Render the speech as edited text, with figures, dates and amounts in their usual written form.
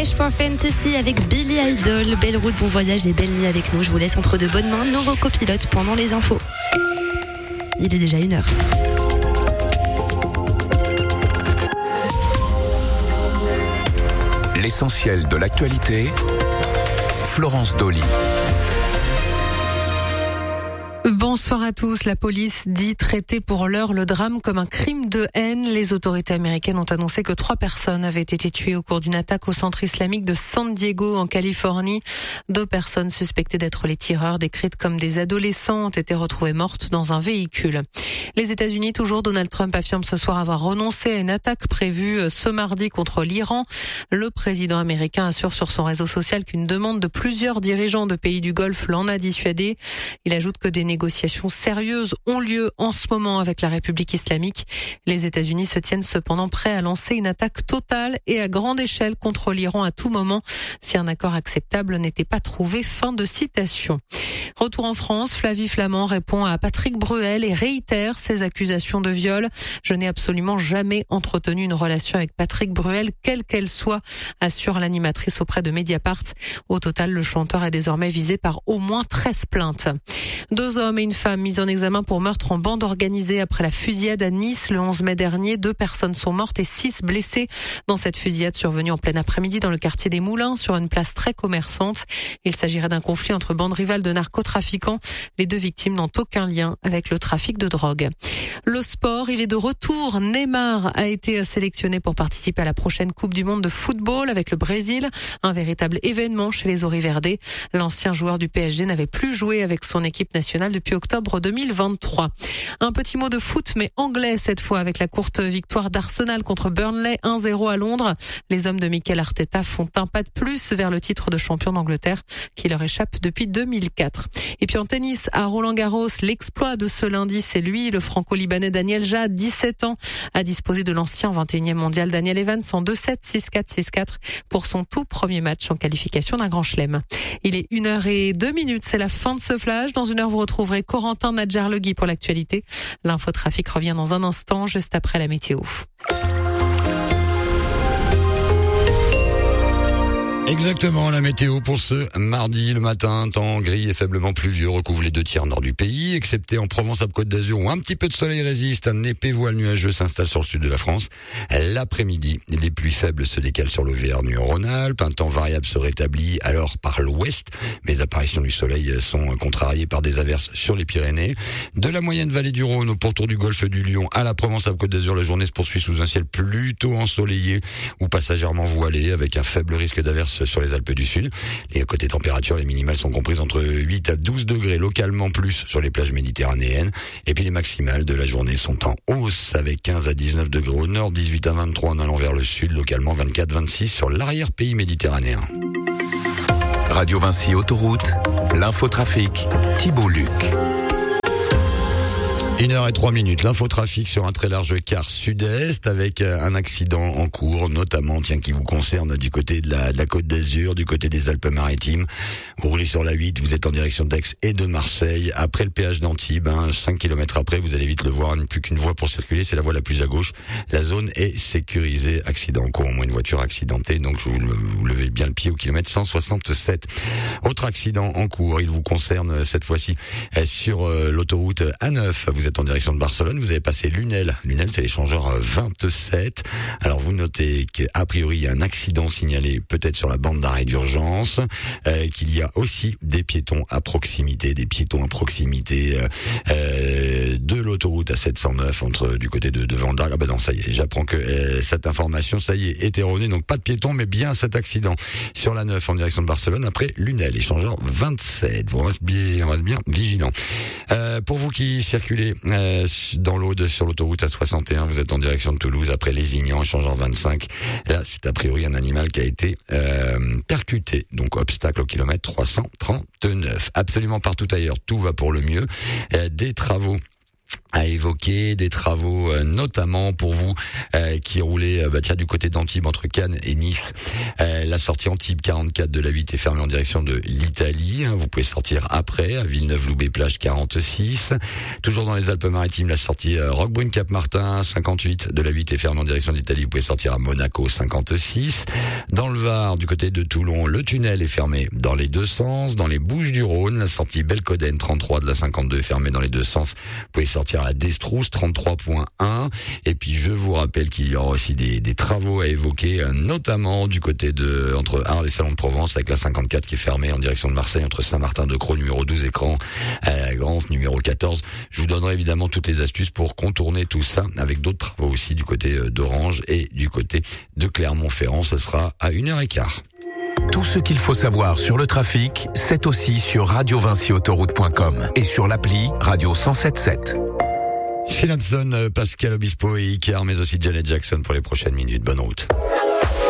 Fresh for Fantasy avec Billy Idol. Belle route, bon voyage et belle nuit avec nous. Je vous laisse entre de bonnes mains, nos copilotes pendant les infos. Il est déjà 1h. L'essentiel de l'actualité, Florence Dolly. Bonsoir à tous. La police dit traiter pour l'heure le drame comme un crime de haine. Les autorités américaines ont annoncé que 3 personnes avaient été tuées au cours d'une attaque au centre islamique de San Diego en Californie. 2 personnes suspectées d'être les tireurs, décrites comme des adolescents, ont été retrouvées mortes dans un véhicule. Les États-Unis, toujours, Donald Trump affirme ce soir avoir renoncé à une attaque prévue ce mardi contre l'Iran. Le président américain assure sur son réseau social qu'une demande de plusieurs dirigeants de pays du Golfe l'en a dissuadé. Il ajoute que des négociations sérieuses ont lieu en ce moment avec la République islamique. Les États-Unis se tiennent cependant prêts à lancer une attaque totale et à grande échelle contre l'Iran à tout moment si un accord acceptable n'était pas trouvé. Fin de citation. Retour en France, Flavie Flament répond à Patrick Bruel et réitère ses accusations de viol. Je n'ai absolument jamais entretenu une relation avec Patrick Bruel, quelle qu'elle soit, assure l'animatrice auprès de Mediapart. Au total, le chanteur est désormais visé par au moins 13 plaintes. 2 hommes et une femme mis en examen pour meurtre en bande organisée après la fusillade à Nice le 11 mai dernier. 2 personnes sont mortes et 6 blessées dans cette fusillade survenue en plein après-midi dans le quartier des Moulins sur une place très commerçante. Il s'agirait d'un conflit entre bandes rivales de narcotrafiquants. Les 2 victimes n'ont aucun lien avec le trafic de drogue. Le sport, il est de retour. Neymar a été sélectionné pour participer à la prochaine Coupe du Monde de football avec le Brésil. Un véritable événement chez les Auriverdés. L'ancien joueur du PSG n'avait plus joué avec son équipe nationale depuis octobre 2023. Un petit mot de foot, mais anglais cette fois, avec la courte victoire d'Arsenal contre Burnley 1-0 à Londres. Les hommes de Mikel Arteta font un pas de plus vers le titre de champion d'Angleterre qui leur échappe depuis 2004. Et puis en tennis, à Roland-Garros, l'exploit de ce lundi, c'est lui, le franco-libanais Daniel Jad, 17 ans, a disposé de l'ancien 21e mondial Daniel Evans en 2-7, 6-4, 6-4 pour son tout premier match en qualification d'un grand chelem. Il est 1h02, c'est la fin de ce flash. Dans 1 heure, vous retrouverez Corentin Nadjar-Legui pour l'actualité. L'infotrafic revient dans un instant, juste après la météo. Exactement, la météo pour ce mardi, le matin, temps gris et faiblement pluvieux recouvre les 2 tiers nord du pays, excepté en Provence-Alpes-Côte d'Azur où un petit peu de soleil résiste, un épais voile nuageux s'installe sur le sud de la France. L'après-midi, les pluies faibles se décalent sur l'Auvergne-Rhône-Alpes, un temps variable se rétablit alors par l'ouest, mais les apparitions du soleil sont contrariées par des averses sur les Pyrénées. De la moyenne vallée du Rhône au pourtour du golfe du Lion à la Provence-Alpes-Côte d'Azur, la journée se poursuit sous un ciel plutôt ensoleillé ou passagèrement voilé avec un faible risque d'averses sur les Alpes du Sud. Les côtés température, les minimales sont comprises entre 8 à 12 degrés, localement plus sur les plages méditerranéennes. Et puis les maximales de la journée sont en hausse avec 15 à 19 degrés au nord, 18 à 23 en allant vers le sud, localement 24-26 sur l'arrière-pays méditerranéen. Radio Vinci Autoroute, l'infotrafic, Thibault Luc. 1h03, l'infotrafic sur un très large quart sud-est avec un accident en cours, notamment qui vous concerne du côté de la Côte d'Azur, du côté des Alpes-Maritimes. Vous roulez sur la 8, vous êtes en direction d'Aix et de Marseille. Après le péage d'Antibes, 5 km après, vous allez vite le voir, plus qu'une voie pour circuler, c'est la voie la plus à gauche. La zone est sécurisée. Accident en cours, au moins une voiture accidentée, donc vous levez bien le pied au kilomètre 167. Autre accident en cours, il vous concerne cette fois-ci sur l'autoroute A9. Vous êtes en direction de Barcelone, vous avez passé Lunel. Lunel, c'est l'échangeur 27. Alors vous notez qu'a priori il y a un accident signalé peut-être sur la bande d'arrêt d'urgence, qu'il y a aussi des piétons à proximité, de l'autoroute A709 du côté de Vendargue. Ah ben non, ça y est, j'apprends que cette information, ça y est erronée, donc pas de piétons, mais bien cet accident sur la 9 en direction de Barcelone après Lunel, échangeur 27. On reste bien vigilant. Pour vous qui circulez dans l'Aude sur l'autoroute A61, vous êtes en direction de Toulouse après Lézignan, échangeur 25. Là, c'est a priori un animal qui a été percuté, donc obstacle au kilomètre 339. Absolument partout ailleurs, tout va pour le mieux. Des travaux à évoquer, des travaux notamment pour vous qui roulez du côté d'Antibes entre Cannes et Nice. La sortie Antibes 44 de la 8 est fermée en direction de l'Italie. Vous pouvez sortir après à Villeneuve-Loubet-Plage 46. Toujours dans les Alpes-Maritimes, la sortie Roquebrune-Cap-Martin 58 de la 8 est fermée en direction de l'Italie. Vous pouvez sortir à Monaco 56. Dans le Var, du côté de Toulon, le tunnel est fermé dans les deux sens. Dans les Bouches-du-Rhône, la sortie Belcoden 33 de la 52 est fermée dans les deux sens. Vous pouvez sortir à Destrousse 33.1. Et puis je vous rappelle qu'il y aura aussi des travaux à évoquer, notamment du côté de entre Arles et Salon de Provence avec la 54 qui est fermée en direction de Marseille entre Saint-Martin-de-Croix numéro 12 et Grance numéro 14. Je vous donnerai évidemment toutes les astuces pour contourner tout ça avec d'autres travaux aussi du côté d'Orange et du côté de Clermont-Ferrand. Ce sera à 1h15. Tout ce qu'il faut savoir sur le trafic, c'est aussi sur radiovinciautoroute.com et sur l'appli Radio 107.7. Phil Hampson, Pascal Obispo et Icar, mais aussi Janet Jackson pour les prochaines minutes. Bonne route.